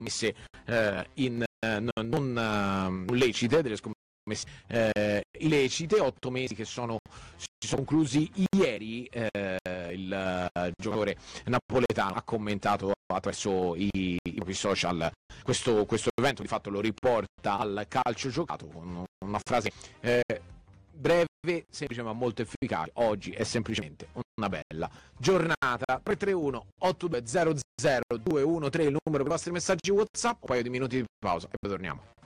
scommesse non lecite, delle scommesse illecite, 8 mesi che si sono conclusi ieri. Il giocatore napoletano ha commentato attraverso i propri social questo evento, di fatto lo riporta al calcio giocato con una frase breve, semplice ma molto efficace: oggi è semplicemente una bella giornata. 331 8200 213 il numero per i vostri messaggi WhatsApp, un paio di minuti di pausa e poi torniamo.